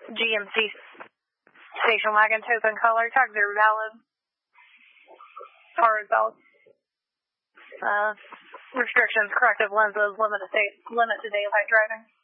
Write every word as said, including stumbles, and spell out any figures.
G M C station wagon, token color, tags are valid. Car results. Uh, restrictions, corrective lenses, limit to, day, limit to daylight driving.